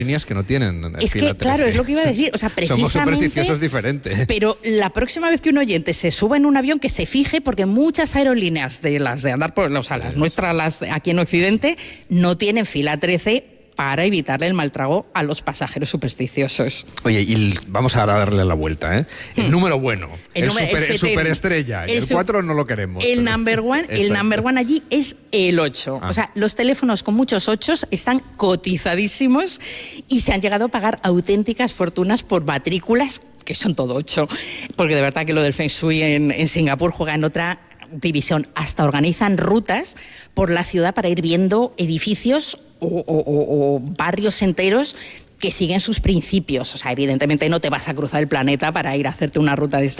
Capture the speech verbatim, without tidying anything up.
líneas que no tienen Es fila que, claro, trece. es lo que iba a decir. O sea, precisamente... Somos supersticiosos diferentes. Pero la próxima vez que un oyente se suba en un avión, que se fije, porque muchas aerolíneas de las de andar por... O sea, las nuestras, las de aquí en Occidente, no tienen fila trece para evitarle el mal trago a los pasajeros supersticiosos. Oye, y vamos a darle la vuelta, ¿eh? El hmm. número bueno, el, el, número, super, el, el superestrella, el, el cuatro no lo queremos. El pero... number one, el number one allí es el ocho. Ah. O sea, los teléfonos con muchos ochos están cotizadísimos y se han llegado a pagar auténticas fortunas por matrículas que son todo ocho. Porque de verdad que lo del Feng Shui en, en Singapur juega en otra división. Hasta organizan rutas por la ciudad para ir viendo edificios o, o, o, o barrios enteros que siguen sus principios. O sea, evidentemente no te vas a cruzar el planeta para ir a hacerte una ruta de esta